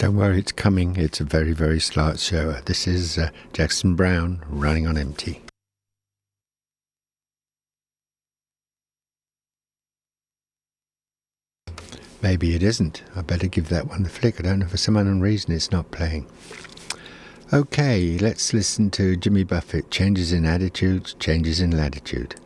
Don't worry, it's coming. It's a very, very slight shower. This is Jackson Browne, Running on Empty. Maybe it isn't. I better give that one a flick. I don't know, for some unknown reason it's not playing. Okay, let's listen to Jimmy Buffett. Changes in attitudes, changes in latitude.